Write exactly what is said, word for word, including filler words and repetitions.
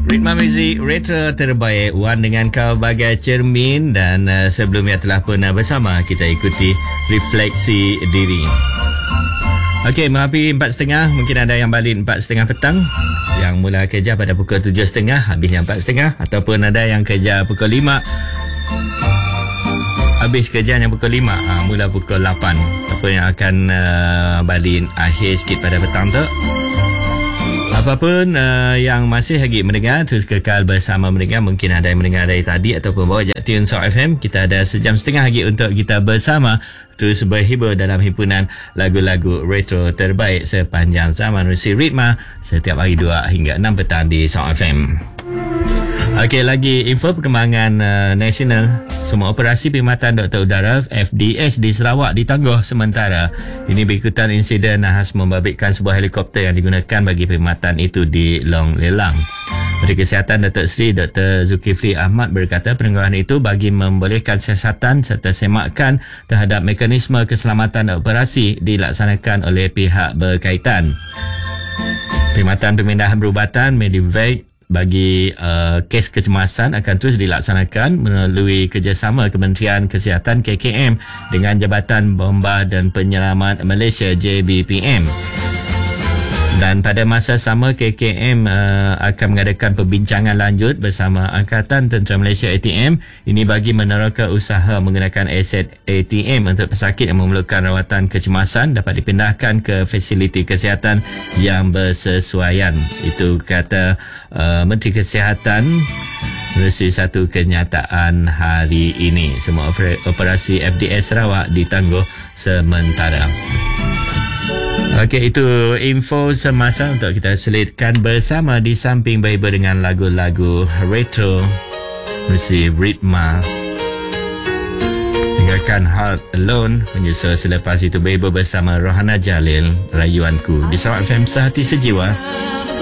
Ritma muzik retro terbaik, Wan dengan kau bagai cermin. Dan uh, sebelumnya telah pernah bersama kita ikuti refleksi diri. Okey, menghampiri empat setengah. Mungkin ada yang balik empat setengah petang, yang mula kerja pada pukul tujuh setengah, habisnya empat setengah. Ataupun ada yang kerja pukul lima, habis kerjanya pukul lima, ha, mula pukul lapan. Apa yang akan uh, balik akhir sikit pada petang tu. Apapun uh, yang masih lagi mendengar, terus kekal bersama mendengar. Mungkin ada yang mendengar dari tadi ataupun bawa je tune Shock F M. Kita ada sejam setengah lagi untuk kita bersama, terus berhibur dalam himpunan lagu-lagu retro terbaik sepanjang zaman. Rusi Ritma setiap hari dua hingga enam petang di Shock F M. Okey, lagi info perkembangan uh, nasional. Semua operasi perkhidmatan Doktor Udara F D S di Sarawak ditangguh sementara. Ini berikutan insiden nahas membabitkan sebuah helikopter yang digunakan bagi perkhidmatan itu di Long Lelang. Menteri Kesihatan Datuk Seri Doktor Zulkifli Ahmad berkata penangguhan itu bagi membolehkan siasatan serta semakan terhadap mekanisme keselamatan operasi dilaksanakan oleh pihak berkaitan. Perkhidmatan pemindahan perubatan Medivac bagi uh, kes kecemasan akan terus dilaksanakan melalui kerjasama Kementerian Kesihatan K K M dengan Jabatan Bomba dan Penyelamat Malaysia J B P M. Dan pada masa sama, K K M uh, akan mengadakan perbincangan lanjut bersama Angkatan Tentera Malaysia A T M. Ini bagi meneroka usaha menggunakan aset A T M untuk pesakit yang memerlukan rawatan kecemasan dapat dipindahkan ke fasiliti kesihatan yang bersesuaian. Itu kata uh, Menteri Kesihatan melalui satu kenyataan hari ini. Semua operasi F D S Sarawak ditangguh sementara. Okey, itu info semasa untuk kita selitkan bersama di samping berhibur dengan lagu-lagu retro versi Ritma. Dengarkan Heart Alone, menyusul selepas itu berhibur bersama Rohana Jalil, Rayuanku di Sarawak F M Sehati Sejiwa.